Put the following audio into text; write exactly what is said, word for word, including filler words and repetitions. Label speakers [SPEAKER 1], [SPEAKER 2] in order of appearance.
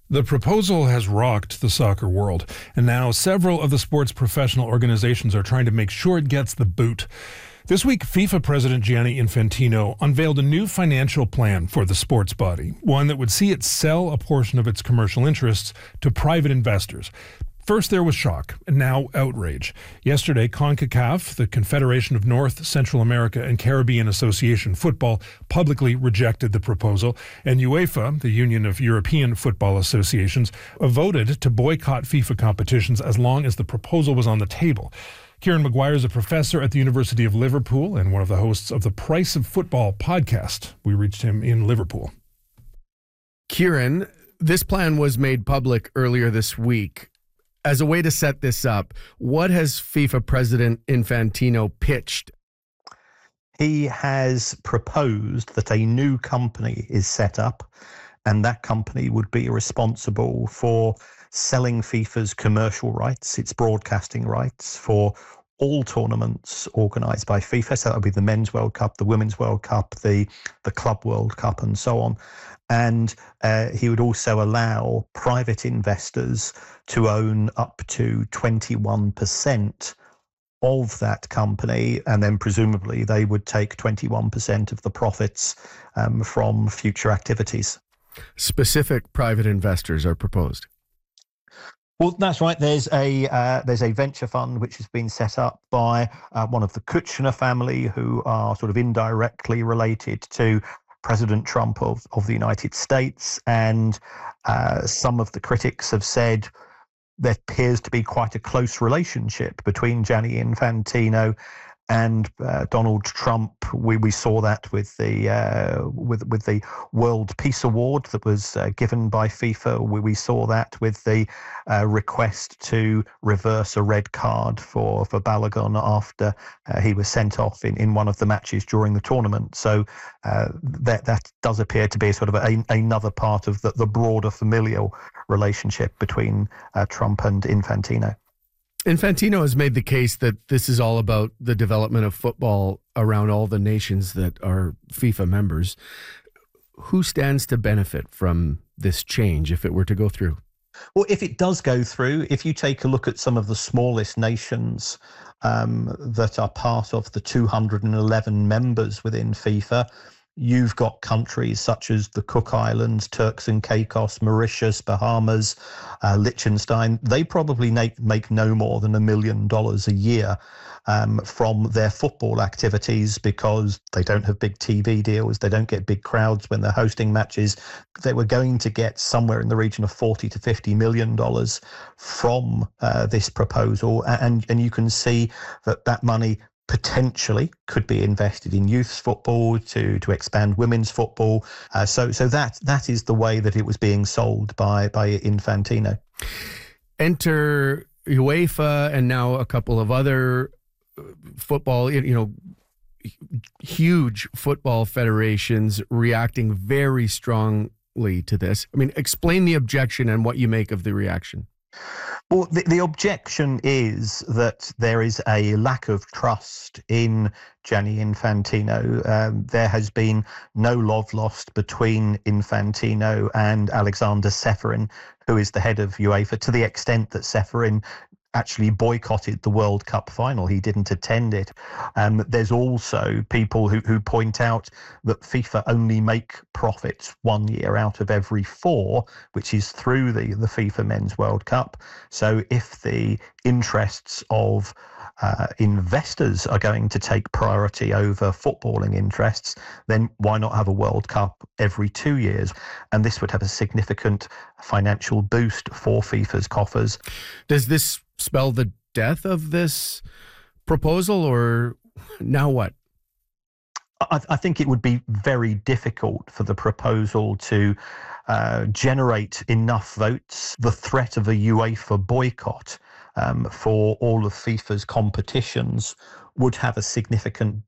[SPEAKER 1] The proposal has rocked the soccer world, and now several of the sport's professional organizations are trying to make sure it gets the boot. This week, FIFA President Gianni Infantino unveiled a new financial plan for the sports body, one that would see it sell a portion of its commercial interests to private investors. First there was shock, and now outrage. Yesterday, CONCACAF, the Confederation of North, Central America and Caribbean Association Football, publicly rejected the proposal, and UEFA, the Union of European Football Associations, voted to boycott FIFA competitions as long as the proposal was on the table. Kieran Maguire is a professor at the University of Liverpool and one of the hosts of the Price of Football podcast. We reached him in Liverpool.
[SPEAKER 2] Kieran, this plan was made public earlier this week. As a way to set this up, what has FIFA President Infantino pitched?
[SPEAKER 3] He has proposed that a new company is set up, and that company would be responsible for selling FIFA's commercial rights, its broadcasting rights for all tournaments organised by FIFA. So that would be the Men's World Cup, the Women's World Cup, the, the Club World Cup, and so on. And uh, he would also allow private investors to own up to twenty-one percent of that company, and then presumably they would take twenty-one percent of the profits um, from future activities.
[SPEAKER 2] Specific private investors are proposed.
[SPEAKER 3] Well, that's right. There's a uh, there's a venture fund which has been set up by uh, one of the Kuchner family, who are sort of indirectly related to President Trump of, of the United States. And uh, some of the critics have said there appears to be quite a close relationship between Gianni Infantino and uh, Donald Trump. We we saw that with the uh, with with the World Peace Award that was uh, given by FIFA. We we saw that with the uh, request to reverse a red card for for Balogun after uh, he was sent off in, in one of the matches during the tournament. So uh, that that does appear to be sort of a, another part of the, the broader familial relationship between uh, Trump and Infantino.
[SPEAKER 2] Infantino has made the case that this is all about the development of football around all the nations that are FIFA members. Who stands to benefit from this change if it were to go through?
[SPEAKER 3] Well, if it does go through, if you take a look at some of the smallest nations um, that are part of the two hundred eleven members within FIFA, you've got countries such as the Cook Islands, Turks and Caicos, Mauritius, Bahamas, uh, Liechtenstein. They probably make, make no more than a million dollars a year um, from their football activities, because they don't have big T V deals. They don't get big crowds when they're hosting matches. They were going to get somewhere in the region of forty to fifty million dollars from uh, this proposal. And, and you can see that that money potentially could be invested in youth football to to expand women's football. Uh, so so that that is the way that it was being sold by by Infantino.
[SPEAKER 2] Enter UEFA and now a couple of other football, you know, huge football federations reacting very strongly to this. I mean, explain the objection and what you make of the reaction.
[SPEAKER 3] Well, the, the objection is that there is a lack of trust in Gianni Infantino. Um, there has been no love lost between Infantino and Alexander Ceferin, who is the head of UEFA, to the extent that Ceferin actually boycotted the World Cup final. He didn't attend it. Um, there's also people who, who point out that FIFA only make profits one year out of every four, which is through the, the FIFA Men's World Cup. So if the interests of uh, investors are going to take priority over footballing interests, then why not have a World Cup every two years? And this would have a significant financial boost for FIFA's coffers.
[SPEAKER 2] Does this spell the death of this proposal, or now what?
[SPEAKER 3] I, I think it would be very difficult for the proposal to uh, generate enough votes. The threat of a UEFA boycott um, for all of FIFA's competitions would have a significant